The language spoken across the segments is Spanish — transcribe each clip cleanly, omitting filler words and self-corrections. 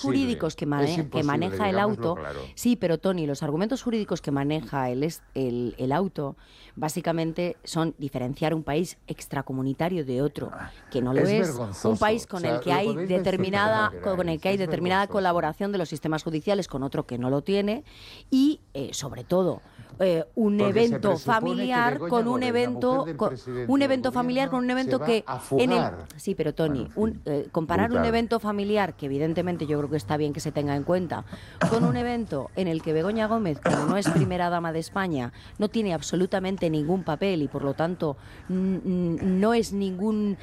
jurídicos que maneja el auto, claro. sí, pero Tony, los argumentos jurídicos que maneja el auto básicamente son diferenciar un país extracomunitario de otro, que no lo es, un país con el que hay determinada colaboración de los sistemas judiciales con otro que no lo tiene y sobre todo un evento familiar con un evento que sí, pero Tony, comparar un evento familiar que evidentemente yo creo que está bien que se tenga en cuenta con un evento en el que Begoña Gómez, como no es primera dama de España, no tiene absolutamente ningún papel y por lo tanto no es ningún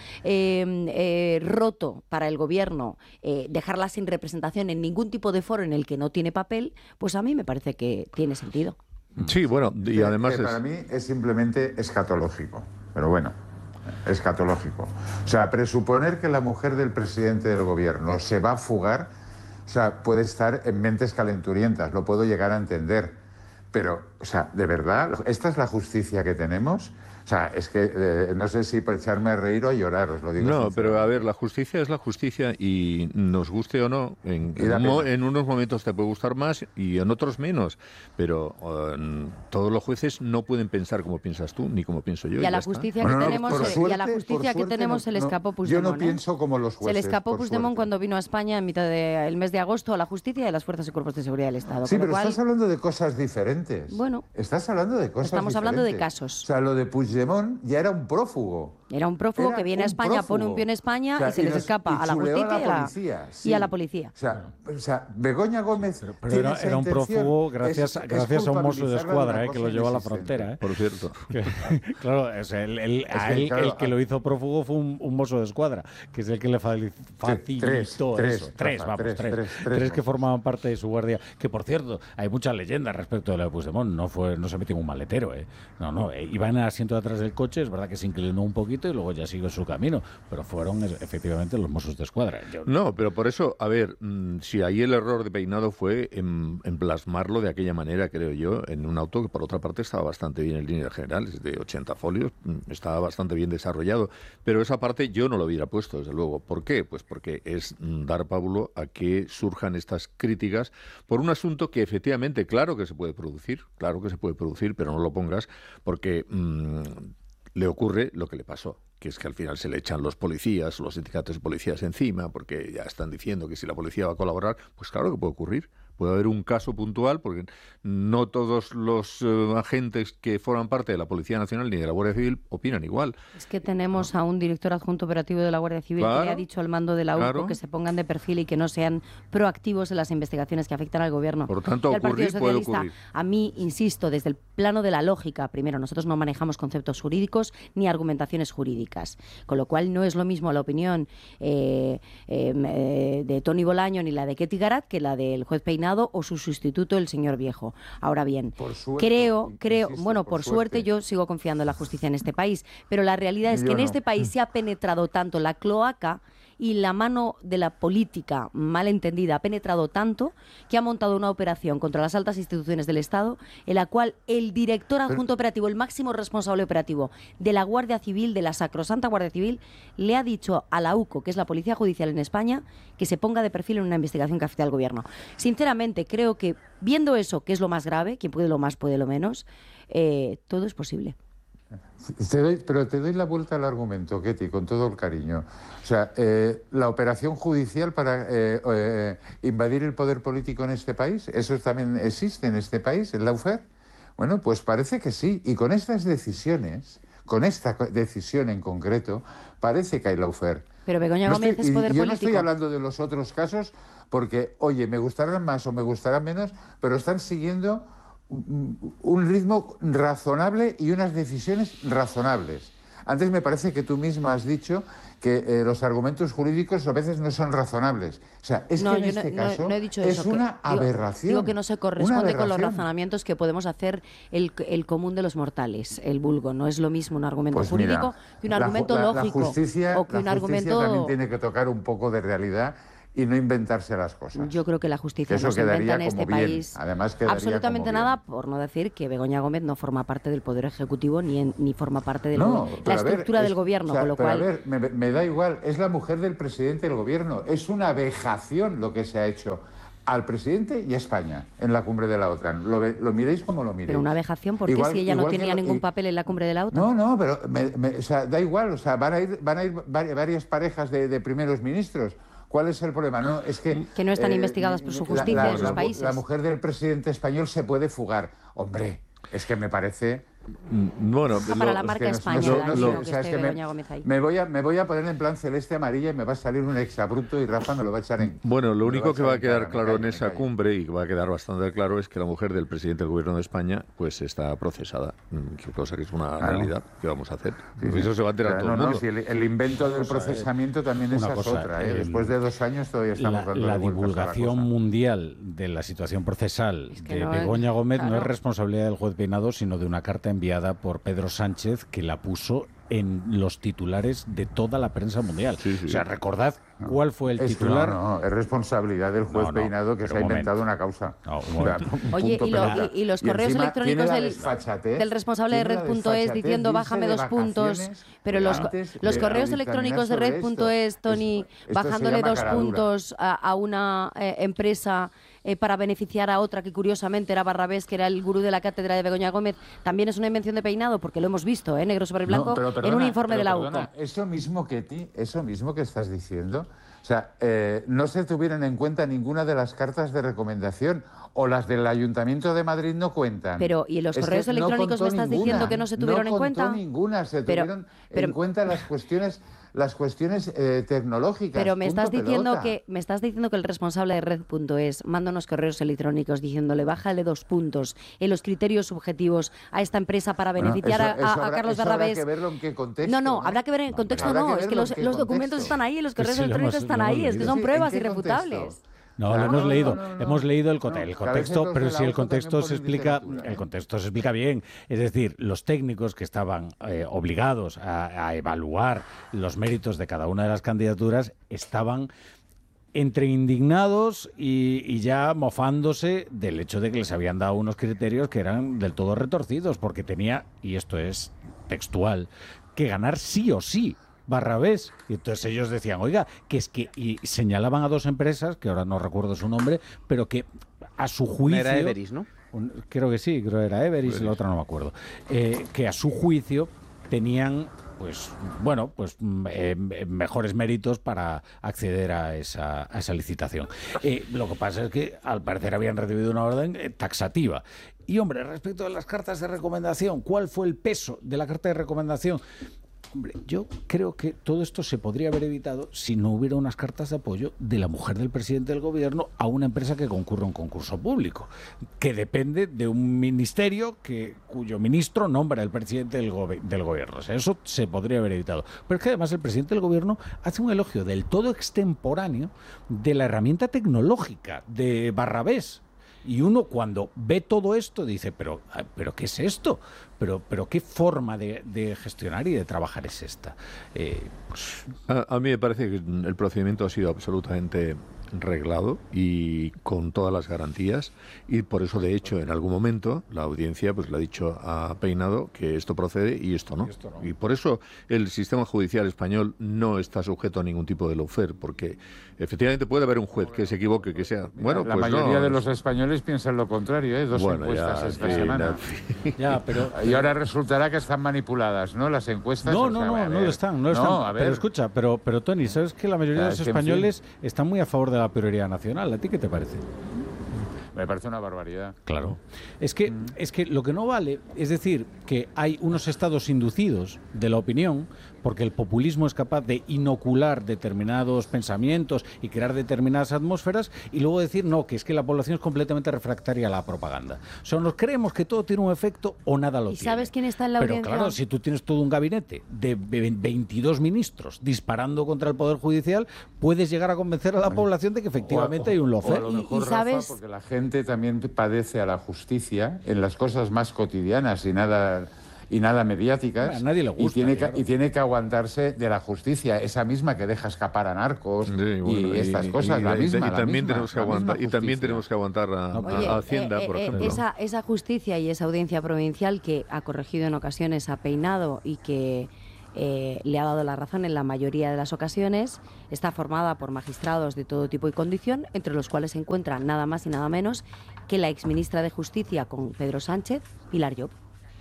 roto para el gobierno dejarla sin representación en ningún tipo de foro en el que no tiene papel, pues a mí me parece que tiene sentido. Sí, bueno, y además para mí es simplemente escatológico, pero bueno, escatológico. O sea, presuponer que la mujer del presidente del gobierno se va a fugar, o sea, puede estar en mentes calenturientas, lo puedo llegar a entender, pero, o sea, ¿de verdad? ¿Esta es la justicia que tenemos? O sea, es que no sé si por echarme a reír o a llorar, os lo digo. No, pero a ver, la justicia es la justicia y nos guste o no, en unos momentos te puede gustar más y en otros menos, pero todos los jueces no pueden pensar como piensas tú ni como pienso yo. Y a la justicia que tenemos se le escapó Puigdemont. Yo no pienso como los jueces. Se le escapó Puigdemont cuando vino a España en mitad del mes de agosto a la justicia y a las fuerzas y cuerpos de seguridad del Estado. Sí, pero estás hablando de cosas diferentes. Bueno, estás hablando de cosas estamos hablando de casos. O sea, lo de Puigdemont ya era un prófugo. Era un prófugo que viene a España, pone un pie en España, o sea, y se les escapa a la justicia y a la policía. O sea, Begoña Gómez pero era un prófugo gracias a un mozo de escuadra que lo llevó a la frontera. Por cierto. Claro, el que lo hizo prófugo fue un mozo de escuadra, que es el que le facilitó eso. Tres que formaban parte de su guardia. Que, por cierto, hay muchas leyendas respecto de lo de Puigdemont. No se metió en un maletero. Iba en el asiento de atrás del coche, es verdad que se inclinó un poquito y luego ya siguió su camino, pero fueron efectivamente los mozos de escuadra. No, pero por eso, a ver, si ahí el error de peinado fue en plasmarlo de aquella manera, creo yo, en un auto que por otra parte estaba bastante bien en líneas generales, de 80 folios, estaba bastante bien desarrollado, pero esa parte yo no lo hubiera puesto, desde luego. ¿Por qué? Pues porque es dar pábulo a que surjan estas críticas por un asunto que efectivamente, claro que se puede producir, pero no lo pongas porque le ocurre lo que le pasó, que es que al final se le echan los policías, los sindicatos de policías encima, porque ya están diciendo que si la policía va a colaborar, pues claro que puede ocurrir. Puede haber un caso puntual, porque no todos los agentes que forman parte de la Policía Nacional ni de la Guardia Civil opinan igual. Es que tenemos a un director adjunto operativo de la Guardia Civil que le ha dicho al mando de la UCO que se pongan de perfil y que no sean proactivos en las investigaciones que afectan al gobierno. Por tanto, puede ocurrir. A mí, insisto, desde el plano de la lógica, primero, nosotros no manejamos conceptos jurídicos ni argumentaciones jurídicas, con lo cual no es lo mismo la opinión de Toni Bolaño ni la de Ketty Garat que la del juez Peinado o su sustituto, el señor Viejo. Ahora bien, creo, por suerte yo sigo confiando en la justicia en este país, pero la realidad es que en este país se ha penetrado tanto la cloaca y la mano de la política mal entendida ha penetrado tanto que ha montado una operación contra las altas instituciones del Estado en la cual el director adjunto operativo, el máximo responsable operativo de la Guardia Civil, de la sacrosanta Guardia Civil, le ha dicho a la UCO, que es la Policía Judicial en España, que se ponga de perfil en una investigación que afecta al gobierno. Sinceramente, creo que viendo eso, que es lo más grave, quien puede lo más puede lo menos, todo es posible. Pero te doy la vuelta al argumento, Ketty, con todo el cariño. O sea, la operación judicial para invadir el poder político en este país, ¿eso también existe en este país, el lawfare? Bueno, pues parece que sí. Y con estas decisiones, con esta decisión en concreto, parece que hay lawfare. Pero Begoña Gómez es poder político. Yo no estoy hablando de los otros casos porque, oye, me gustarán más o me gustarán menos, pero están siguiendo un ritmo razonable y unas decisiones razonables. Antes me parece que tú misma has dicho que los argumentos jurídicos a veces no son razonables. O sea, es que en este caso no he dicho es eso, una aberración. Digo que no se corresponde con los razonamientos que podemos hacer el común de los mortales, el vulgo. No es lo mismo un argumento jurídico que un argumento lógico. La justicia también tiene que tocar un poco de realidad y no inventarse las cosas. Yo creo que la justicia eso no se inventa en este bien. país Además, absolutamente nada, por no decir que Begoña Gómez no forma parte del Poder Ejecutivo ni forma parte de la estructura del Gobierno, con lo cual... A ver, me da igual, es la mujer del presidente del Gobierno. Es una vejación lo que se ha hecho al presidente y a España en la cumbre de la OTAN. Lo miréis como lo miréis. Pero una vejación, ¿por qué si ella no tenía ningún papel en la cumbre de la OTAN? No, pero o sea, da igual, o sea, van a ir varias parejas de primeros ministros. ¿Cuál es el problema? No, es que no están investigadas por su justicia en sus países. La mujer del presidente español se puede fugar. Hombre, es que me parece... Bueno, para la marca española, me voy a poner en plan celeste amarilla y me va a salir un exabrupto y Rafa me lo va a echar en... Bueno, lo único que va a quedar claro en esa cumbre, y que va a quedar bastante claro, es que la mujer del presidente del Gobierno de España pues está procesada, cosa que es una realidad que vamos a hacer. Eso se va a enterar todo el mundo. Si el invento del procesamiento también esa es otra. Después de 2 años todavía estamos dando la divulgación mundial de la situación procesal de Begoña Gómez no es responsabilidad del juez Peinado, sino de una carta enviada por Pedro Sánchez, que la puso en los titulares de toda la prensa mundial. O sea, recordad cuál fue el titular. Es responsabilidad del juez Peinado que se ha inventado una causa. Oye, y los correos electrónicos del responsable de Red.es diciendo bájame 2 puntos, pero los correos electrónicos de Red.es, Tony, bajándole 2 puntos a una empresa para beneficiar a otra, que curiosamente era Barrabés, que era el gurú de la cátedra de Begoña Gómez, también es una invención de Peinado, porque lo hemos visto, negro sobre blanco, en un informe de la UCO. Eso mismo que estás diciendo, o sea, no se tuvieron en cuenta ninguna de las cartas de recomendación, o las del Ayuntamiento de Madrid no cuentan. Pero, ¿y en los correos electrónicos me estás diciendo que no se tuvieron en cuenta? No contó ninguna, se tuvieron en cuenta las cuestiones tecnológicas. Pero me estás diciendo que el responsable de Red.es manda unos correos electrónicos diciéndole bájale 2 puntos en los criterios subjetivos a esta empresa para beneficiar a Carlos Barrabés. Habrá que verlo en qué contexto. No, habrá que ver en el contexto, no. Es que los documentos están ahí, los correos electrónicos están ahí, es que son pruebas irrefutables. No, lo hemos leído. Hemos leído el contexto, pero si el contexto se explica, bien. Es decir, los técnicos que estaban obligados a evaluar los méritos de cada una de las candidaturas estaban entre indignados y ya mofándose del hecho de que les habían dado unos criterios que eran del todo retorcidos, porque tenía, y esto es textual, que ganar sí o sí Barrabés. Y entonces ellos decían, oiga, y señalaban a 2 empresas, que ahora no recuerdo su nombre, pero que a su juicio... Era Everis, ¿no? Creo que sí, era Everis, la otra no me acuerdo. Que a su juicio tenían mejores méritos para acceder a esa licitación. Lo que pasa es que al parecer habían recibido una orden taxativa. Y hombre, respecto a las cartas de recomendación, ¿cuál fue el peso de la carta de recomendación? Hombre, yo creo que todo esto se podría haber evitado si no hubiera unas cartas de apoyo de la mujer del presidente del gobierno a una empresa que concurre a un concurso público, que depende de un ministerio cuyo ministro nombra el presidente del gobierno. O sea, eso se podría haber evitado. Pero es que además el presidente del gobierno hace un elogio del todo extemporáneo de la herramienta tecnológica de Barrabés. Y uno cuando ve todo esto dice, pero ¿qué es esto? Pero ¿qué forma de gestionar y de trabajar es esta? A mí me parece que el procedimiento ha sido absolutamente reglado y con todas las garantías, y por eso de hecho en algún momento la audiencia pues le ha dicho a Peinado que esto procede y esto no. Y por eso el sistema judicial español no está sujeto a ningún tipo de lawfare, porque efectivamente puede haber un juez que se equivoque, que sea bueno, la mayoría de los españoles piensan lo contrario, 2 encuestas esta semana. Y ahora resultará que están manipuladas, ¿no? Las encuestas. No lo están. Pero escucha, pero Tony, ¿sabes que la mayoría de los españoles están muy a favor de la prioridad nacional? ¿A ti qué te parece? Me parece una barbaridad. Claro. Es que lo que no vale es decir que hay unos estados inducidos de la opinión, porque el populismo es capaz de inocular determinados pensamientos y crear determinadas atmósferas, y luego decir, no, que es que la población es completamente refractaria a la propaganda. O sea, nos creemos que todo tiene un efecto o nada lo tiene. ¿Y sabes quién está en la audiencia? Pero claro, si tú tienes todo un gabinete de 22 ministros disparando contra el Poder Judicial, puedes llegar a convencer a la población de que efectivamente hay un lawfare. ¿Y sabes? Rafa, porque la gente también padece a la justicia en las cosas más cotidianas y y nada mediáticas. A nadie le gusta, y tiene que aguantarse de la justicia, esa misma que deja escapar a narcos y estas cosas, la misma. Y también tenemos que aguantar a Hacienda, por ejemplo. Esa justicia y esa audiencia provincial que ha corregido en ocasiones a Peinado y que le ha dado la razón en la mayoría de las ocasiones, está formada por magistrados de todo tipo y condición, entre los cuales se encuentra nada más y nada menos que la exministra de Justicia con Pedro Sánchez, Pilar Llop.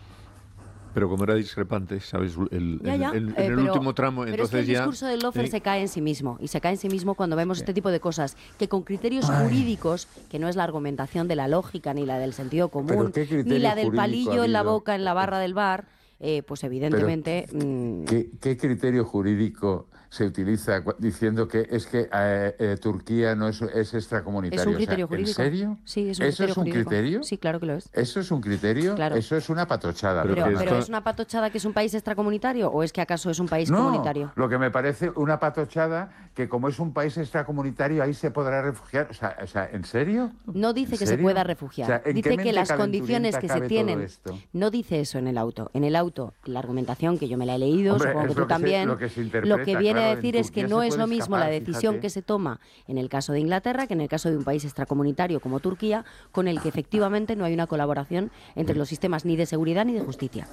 Pero como era discrepante, ¿sabes? En el pero, último tramo, pero entonces es que el discurso del Lofer se cae en sí mismo. Y se cae en sí mismo cuando vemos este tipo de cosas, que con criterios jurídicos, que no es la argumentación de la lógica, ni la del sentido común, ni la del palillo en la boca, en la barra del bar, pues evidentemente... ¿Qué criterio jurídico se utiliza diciendo que es que Turquía no es extracomunitario? ¿Es un criterio jurídico? ¿En serio? Sí, es un ¿Eso criterio es un jurídico. criterio? Sí, claro que lo es. ¿Eso es un criterio? Claro. Eso es una patochada. ¿Pero es una patochada que es un país extracomunitario o es que acaso es un país comunitario? Lo que me parece una patochada que como es un país extracomunitario ahí se podrá refugiar. O sea, ¿en serio? No dice que se pueda refugiar. O sea, dice que las condiciones que se tienen... Esto? No dice eso en el auto. En el auto, la argumentación que yo me la he leído, Hombre, supongo que tú también, lo que viene a decir es que no es lo mismo la decisión que se toma en el caso de Inglaterra que en el caso de un país extracomunitario como Turquía, con el que efectivamente no hay una colaboración entre los sistemas ni de seguridad ni de justicia.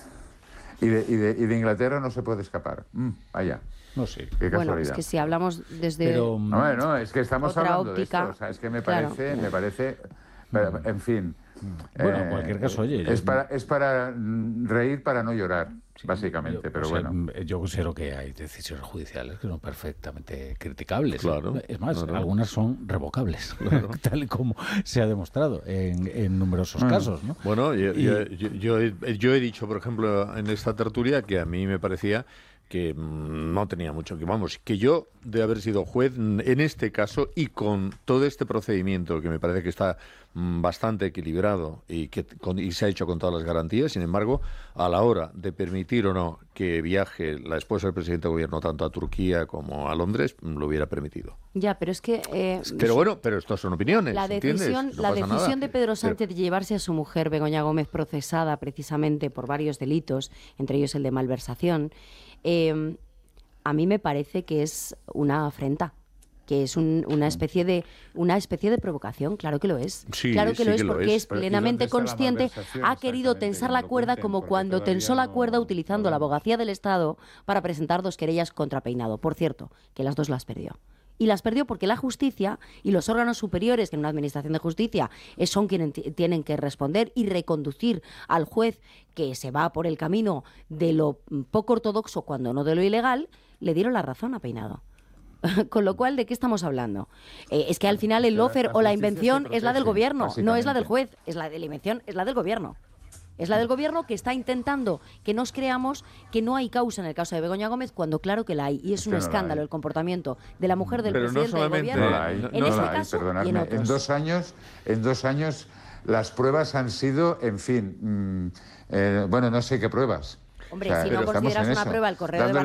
Y de Inglaterra no se puede escapar. Vaya. No sé. Qué bueno, casualidad. es que si hablamos desde No, es que estamos otra hablando óptica, de esto. O sea, es que me parece... En fin... Bueno, en cualquier caso, oye... Es para reír, para no llorar, básicamente, pero bueno. Yo considero que hay decisiones judiciales que son perfectamente criticables. Claro. Es más, algunas son revocables, tal y como se ha demostrado en numerosos casos, ¿no? Bueno, yo he dicho, por ejemplo, en esta tertulia que a mí me parecía que no tenía mucho que yo de haber sido juez en este caso y con todo este procedimiento que me parece que está bastante equilibrado y se ha hecho con todas las garantías. Sin embargo, a la hora de permitir o no que viaje la esposa del presidente de gobierno tanto a Turquía como a Londres, lo hubiera permitido. Ya, pero es que... pero bueno, pero estas son opiniones, la decisión de Pedro Sánchez de llevarse a su mujer, Begoña Gómez, procesada precisamente por varios delitos, entre ellos el de malversación, a mí me parece que es una afrenta, que es una especie de provocación. Claro que lo es. Sí, claro que sí lo es, que porque es plenamente consciente. Ha querido tensar la cuerda como cuando tensó la cuerda utilizando la abogacía del Estado para presentar 2 querellas contra Peinado. Por cierto, que las 2 las perdió. Y las perdió porque la justicia y los órganos superiores, que en una administración de justicia son quienes tienen que responder y reconducir al juez que se va por el camino de lo poco ortodoxo, cuando no de lo ilegal, le dieron la razón a Peinado. Con lo cual, ¿de qué estamos hablando? Es que al final el lawfare o la invención es la del gobierno, no es la del juez, es la de la invención, es la del gobierno. Es la del gobierno que está intentando que nos creamos que no hay causa en el caso de Begoña Gómez, cuando claro que la hay. Y es un escándalo el comportamiento de la mujer del presidente del gobierno. No la hay, en este caso y en otros. En 2 años las pruebas han sido, en fin, bueno, no sé qué pruebas. Hombre, si no consideras una prueba el correo de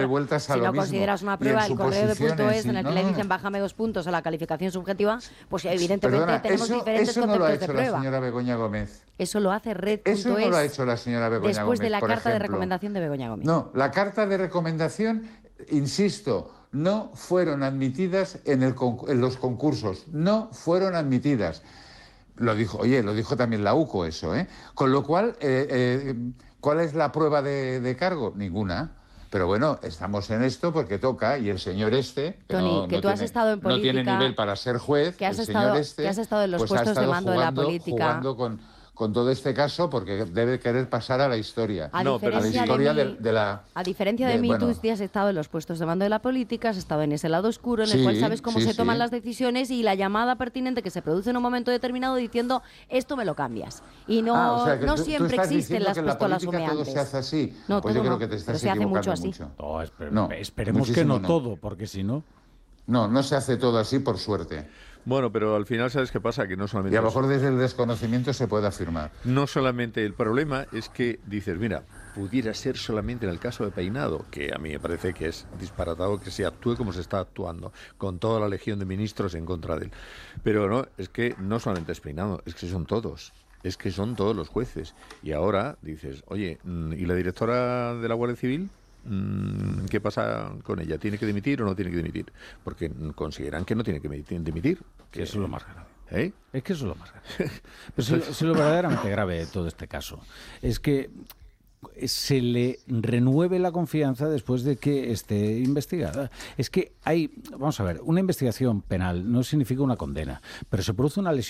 .es en el que le dicen bájame 2 puntos a la calificación subjetiva, pues evidentemente tenemos diferentes conceptos de prueba. Eso no lo ha hecho la señora Begoña Gómez. Eso lo hace Red.es. Eso no lo ha hecho la señora Begoña Gómez. Después de la carta de recomendación de Begoña Gómez. No, la carta de recomendación, insisto, no fueron admitidas en los concursos. No fueron admitidas. Lo dijo también la UCO eso, ¿eh? Con lo cual... ¿cuál es la prueba de cargo? Ninguna. Pero bueno, estamos en esto porque toca, y el señor Tony, tú has estado en política, no tiene nivel para ser juez, que has estado en los puestos de mando de la política. Jugando con todo este caso porque debe querer pasar a la historia. A diferencia de mí, tú sí has estado en los puestos de mando de la política, has estado en ese lado oscuro en el cual sabes cómo se toman las decisiones y la llamada pertinente que se produce en un momento determinado diciendo esto me lo cambias. Y no siempre existen las pistolas humeantes. Todo se hace así. No, pues todo yo creo que te estás se hace mucho así. Esperemos que no todo, porque si no... No se hace todo así, por suerte. Bueno, pero al final, ¿sabes qué pasa? Que no solamente... Y a lo mejor desde el desconocimiento se puede afirmar. No solamente el problema es que dices, mira, pudiera ser solamente en el caso de Peinado, que a mí me parece que es disparatado que se actúe como se está actuando, con toda la legión de ministros en contra de él. Pero no, es que no solamente es Peinado, es que son todos. es que son todos los jueces. Y ahora dices, oye, ¿y la directora de la Guardia Civil? ¿Qué pasa con ella? ¿Tiene que dimitir o no tiene que dimitir? Porque consideran que no tiene que dimitir. Que eso es lo más grave. ¿Eh? Es que eso es lo más grave. Pero si lo verdaderamente grave de todo este caso es que se le renueve la confianza después de que esté investigada. Es que vamos a ver, una investigación penal no significa una condena, pero se produce una lesión